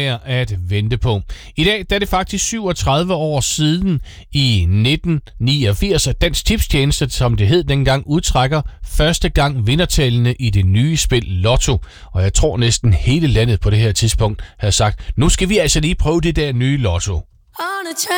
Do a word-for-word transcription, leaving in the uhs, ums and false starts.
værd at vente på. I dag der er det faktisk syvogtredive år siden i nitten niogfirs, at Dansk Tipstjeneste, som det hed dengang, udtrækker første gang vindertallene i det nye spil Lotto. Og jeg tror næsten hele landet på det her tidspunkt havde sagt, nu skal vi altså lige prøve det der nye Lotto.